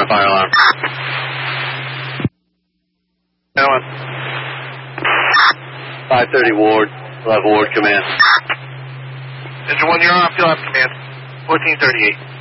a fire alarm. Alan. 530 Ward. We'll have Ward command. Engine 1, you're off. You'll have command. 1438.